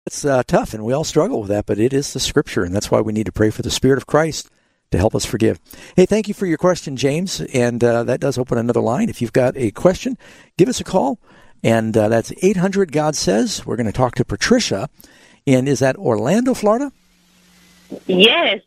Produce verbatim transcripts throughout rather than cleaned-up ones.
It's uh, tough, and we all struggle with that, but it is the Scripture, and that's why we need to pray for the Spirit of Christ to help us forgive. Hey, thank you for your question, James, and uh, that does open another line. If you've got a question, give us a call, and uh, that's eight hundred God Says. We're going to talk to Patricia, and is that Orlando, Florida? Yes.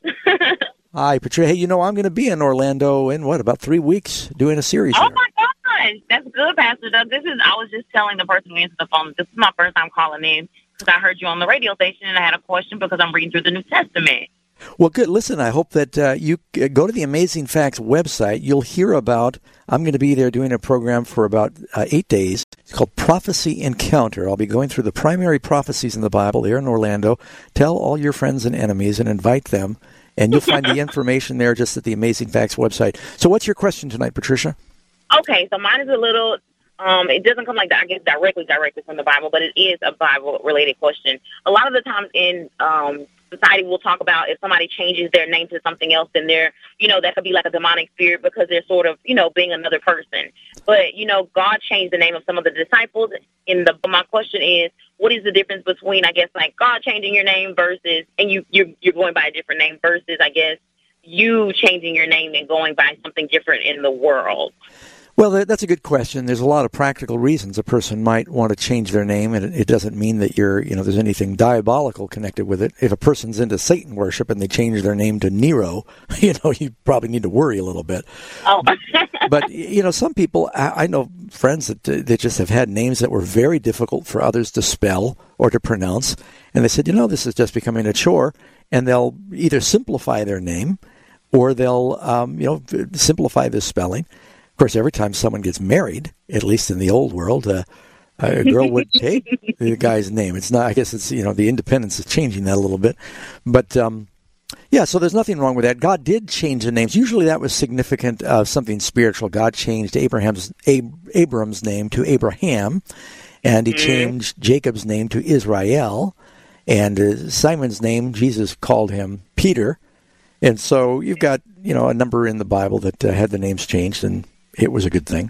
Hi, Patricia. Hey, you know, I'm going to be in Orlando in, what, about three weeks doing a series Oh, there. my gosh. That's good, Pastor Doug. This is, I was just telling the person who answered the phone, this is my first time calling in because I heard you on the radio station and I had a question because I'm reading through the New Testament. Well, good. Listen, I hope that uh, you uh, go to the Amazing Facts website. You'll hear about, I'm going to be there doing a program for about uh, eight days. It's called Prophecy Encounter. I'll be going through the primary prophecies in the Bible there in Orlando. Tell all your friends and enemies and invite them. And you'll find the information there just at the Amazing Facts website. So what's your question tonight, Patricia? Okay, so mine is a little, um, it doesn't come like that, I guess, directly, directly from the Bible, but it is a Bible-related question. A lot of the times in um, society, we'll talk about if somebody changes their name to something else, then they're, you know, that could be like a demonic spirit because they're sort of, you know, being another person. But, you know, God changed the name of some of the disciples. In the, my question is, what is the difference between, I guess, like God changing your name versus, and you, you're, you're going by a different name versus, I guess, you changing your name and going by something different in the world? Well, that's a good question. There's a lot of practical reasons a person might want to change their name, and it doesn't mean that you're, you know, there's anything diabolical connected with it. If a person's into Satan worship and they change their name to Nero, you know, you probably need to worry a little bit. Oh. But, you know, some people, I know friends that, that just have had names that were very difficult for others to spell or to pronounce, and they said, you know, this is just becoming a chore, and they'll either simplify their name or they'll, um, you know, simplify the spelling. Of course, every time someone gets married, at least in the old world, uh, a girl would take the guy's name. It's not, I guess it's, you know, the independence is changing that a little bit. But, um, yeah, so there's nothing wrong with that. God did change the names. Usually that was significant of something spiritual. God changed Abraham's Ab- Abram's name to Abraham, and he changed Jacob's name to Israel, and uh, Simon's name, Jesus called him Peter. And so you've got, you know, a number in the Bible that uh, had the names changed, and it was a good thing.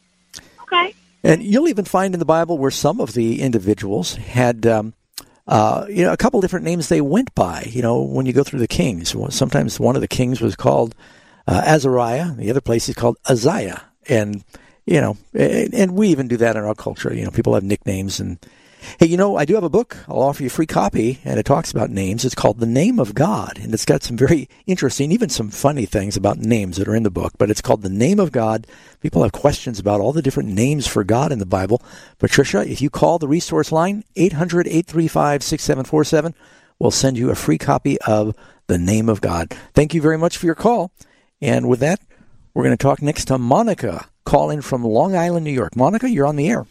Okay. And you'll even find in the Bible where some of the individuals had, um, uh, you know, a couple different names they went by. You know, when you go through the kings, sometimes one of the kings was called uh, Azariah, the other place is called Uzziah. And, you know, and, and we even do that in our culture. You know, people have nicknames. And, hey, you know, I do have a book. I'll offer you a free copy, and it talks about names. It's called The Name of God, and it's got some very interesting, even some funny things about names that are in the book, but it's called The Name of God. People have questions about all the different names for God in the Bible. Patricia, if you call the resource line, eight hundred, eight three five, six seven four seven, we'll send you a free copy of The Name of God. Thank you very much for your call. And with that, we're going to talk next to Monica, calling from Long Island, New York. Monica, you're on the air.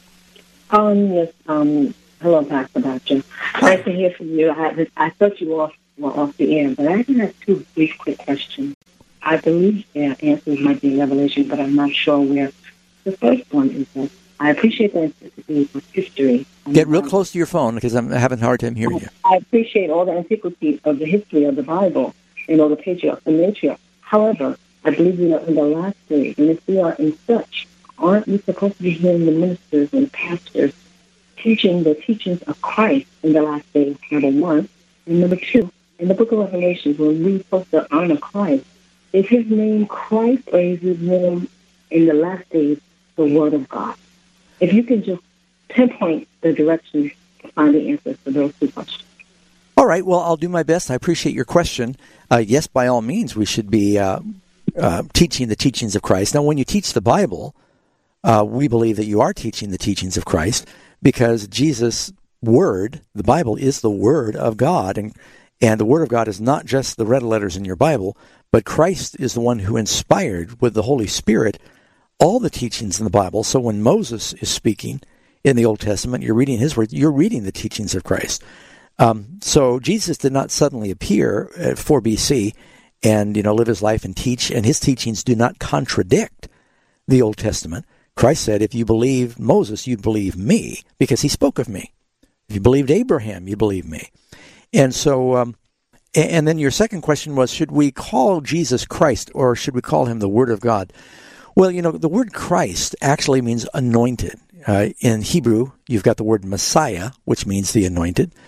Um, yes, um, hello, Pastor Doctor. Nice to hear from you. I, I thought you were off, were off the air, but I have two brief, quick questions. I believe their answers might be in Revelation, but I'm not sure where. The first one is that I appreciate the antiquity of history. Get real close to your phone, because I'm having a hard time hearing you. I appreciate all the antiquity of the history of the Bible, you know, the patriarchs and matriarchs. However, I believe we are in the last days, and if we are in such, aren't we supposed to be hearing the ministers and pastors teaching the teachings of Christ in the last days, number one? And number two, in the book of Revelation, when we're supposed to honor Christ, is his name Christ or is his name in the last days the Word of God? If you can just pinpoint the direction to find the answers to those two questions. All right, well, I'll do my best. I appreciate your question. Uh, yes, by all means, we should be uh, uh, teaching the teachings of Christ. Now, when you teach the Bible, Uh, we believe that you are teaching the teachings of Christ because Jesus' Word, the Bible, is the Word of God. And, and the Word of God is not just the red letters in your Bible, but Christ is the one who inspired with the Holy Spirit all the teachings in the Bible. So when Moses is speaking in the Old Testament, you're reading his word, you're reading the teachings of Christ. Um, so Jesus did not suddenly appear at four B C and, you know, live his life and teach, and his teachings do not contradict the Old Testament. Christ said, if you believe Moses, you'd believe me, because he spoke of me. If you believed Abraham, you believe me. And so, um, and then your second question was, should we call Jesus Christ, or should we call him the Word of God? Well, you know, the word Christ actually means anointed. Uh, in Hebrew, you've got the word Messiah, which means the anointed.